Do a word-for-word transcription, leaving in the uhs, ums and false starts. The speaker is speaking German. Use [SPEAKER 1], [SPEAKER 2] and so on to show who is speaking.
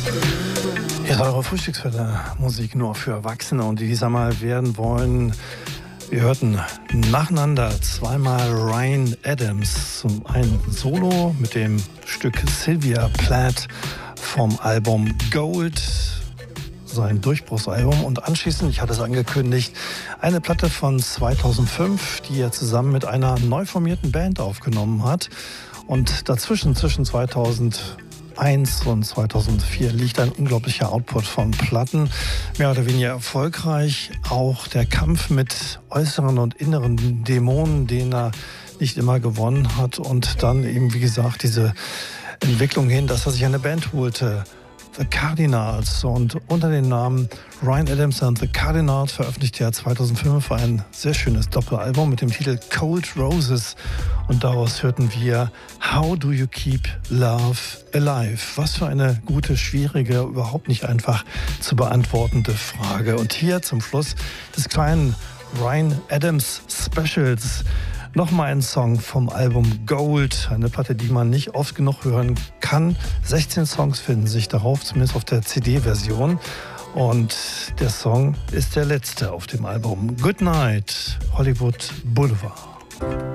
[SPEAKER 1] Hier ist eure Frühstücksfette Musik nur für Erwachsene und die dieser mal werden wollen. Wir hörten nacheinander zweimal Ryan Adams. Zum einen Solo mit dem Stück Sylvia Plath vom Album Gold, sein Durchbruchsalbum. Und anschließend, ich hatte es angekündigt, eine Platte von zweitausendfünf, die er zusammen mit einer neu formierten Band aufgenommen hat. Und dazwischen, zwischen zweitausendeins und zweitausendvier liegt ein unglaublicher Output von Platten, mehr oder weniger erfolgreich. Auch der Kampf mit äußeren und inneren Dämonen, den er nicht immer gewonnen hat. Und dann eben, wie gesagt, diese Entwicklung hin, dass er sich eine Band holte, The Cardinals. Und unter dem Namen Ryan Adams and The Cardinals veröffentlichte er zweitausendfünf ein sehr schönes Doppelalbum mit dem Titel Cold Roses. Und daraus hörten wir How Do You Keep Love Alive? Was für eine gute, schwierige, überhaupt nicht einfach zu beantwortende Frage. Und hier zum Schluss des kleinen Ryan Adams Specials nochmal ein Song vom Album Gold, eine Platte, die man nicht oft genug hören kann. sechzehn Songs finden sich darauf, zumindest auf der C D-Version. Und der Song ist der letzte auf dem Album. Good Night, Hollywood Boulevard.